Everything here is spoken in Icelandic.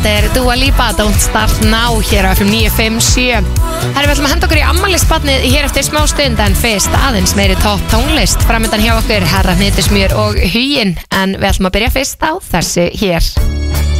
Þetta Dua Lipa, Don't Start Now hér á FM 957. Herri, við ætlum að henda okkur í afmælisbarnið hér eftir smá stund, en fyrst aðeins meiri topp tónlist framundan hjá okkur, Herra Hnetusmjör og Huginn, en við ætlum að byrja fyrst á þessu hér.